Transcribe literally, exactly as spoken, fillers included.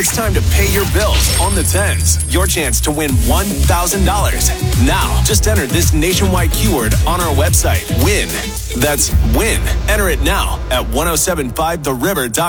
It's time to pay your bills on the tens. Your chance to win one thousand dollars. Now, just enter this nationwide keyword on our website, WIN. That's WIN. Enter it now at ten seventy-five the river dot com.